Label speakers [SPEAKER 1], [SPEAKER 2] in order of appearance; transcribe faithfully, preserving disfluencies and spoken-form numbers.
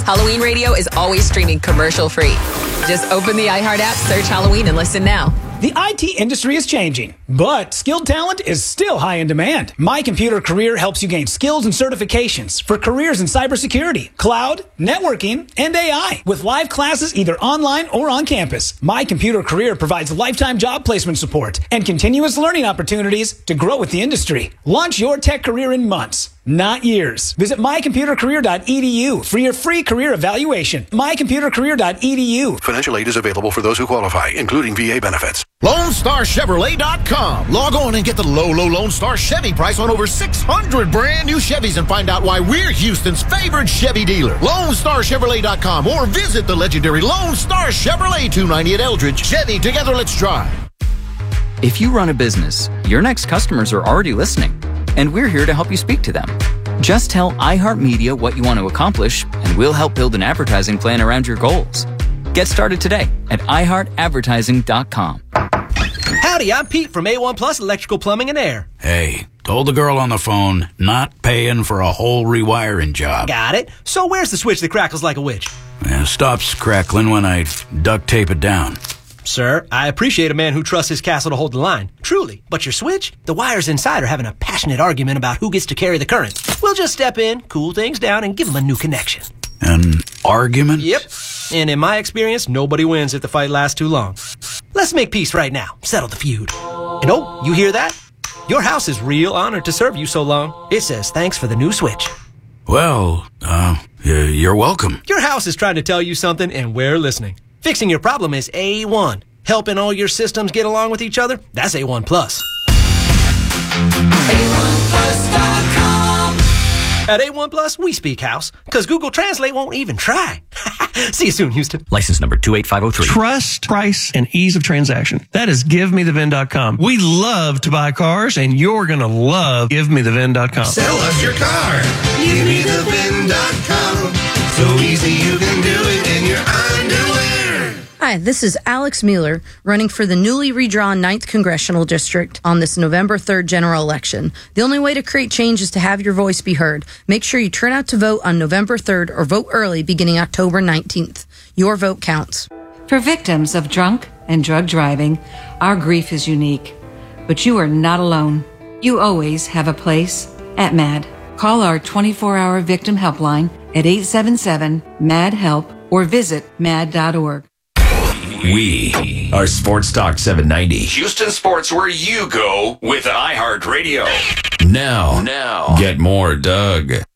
[SPEAKER 1] Halloween Radio is always streaming commercial-free. Just open the iHeart app, search Halloween, and listen now.
[SPEAKER 2] The I T industry is changing, but skilled talent is still high in demand. My Computer Career helps you gain skills and certifications for careers in cybersecurity, cloud, networking, and A I. With live classes either online or on campus, My Computer Career provides lifetime job placement support and continuous learning opportunities to grow with the industry. Launch your tech career in months, not years. Visit my computer career dot e d u for your free career evaluation. my computer career dot e d u.
[SPEAKER 3] Financial aid is available for those who qualify, including V A benefits.
[SPEAKER 4] Lone Star Chevrolet dot com. Log on and get the low, low Lone Star Chevy price on over six hundred brand new Chevys and find out why we're Houston's favorite Chevy dealer. Lone Star Chevrolet dot com or visit the legendary Lone Star Chevrolet two ninety at Eldridge. Chevy, together let's drive.
[SPEAKER 5] If you run a business, your next customers are already listening, and we're here to help you speak to them. Just tell iHeartMedia what you want to accomplish, and we'll help build an advertising plan around your goals. Get started today at i heart advertising dot com.
[SPEAKER 6] Howdy, I'm Pete from A one Plus Electrical Plumbing and Air.
[SPEAKER 7] Hey, told the girl on the phone, not paying for a whole rewiring job.
[SPEAKER 6] Got it. So where's the switch that crackles like a witch?
[SPEAKER 7] It stops crackling when I duct tape it down.
[SPEAKER 6] Sir, I appreciate a man who trusts his castle to hold the line. Truly. But your switch? The wires inside are having a passionate argument about who gets to carry the current. We'll just step in, cool things down, and give them a new connection.
[SPEAKER 7] An argument?
[SPEAKER 6] Yep. And in my experience, nobody wins if the fight lasts too long. Let's make peace right now. Settle the feud. And oh, you hear that? Your house is real honored to serve you so long. It says thanks for the new switch.
[SPEAKER 7] Well, uh, you're welcome.
[SPEAKER 6] Your house is trying to tell you something, and we're listening. Fixing your problem is A one. Helping all your systems get along with each other? That's A one Plus. A one plus dot com. At A one Plus, we speak house, because Google Translate won't even try. See you soon, Houston.
[SPEAKER 8] License number two eight five oh three.
[SPEAKER 9] Trust, price, and ease of transaction. That is give me the vin dot com. We love to buy cars, and you're going to love give me the vin dot com.
[SPEAKER 10] Sell us your car. give me the vin dot com. So easy you can do it in your underwear.
[SPEAKER 11] Hi, this is Alex Mueller, running for the newly redrawn ninth Congressional District on this November third general election. The only way to create change is to have your voice be heard. Make sure you turn out to vote on November third or vote early beginning October nineteenth. Your vote counts.
[SPEAKER 12] For victims of drunk and drug driving, our grief is unique. But you are not alone. You always have a place at MAD. Call our twenty-four hour victim helpline at eight seven seven, M A D, HELP or visit mad dot org.
[SPEAKER 13] We are Sports Talk seven ninety.
[SPEAKER 14] Houston sports where you go with iHeartRadio.
[SPEAKER 13] Now, now, get more Doug.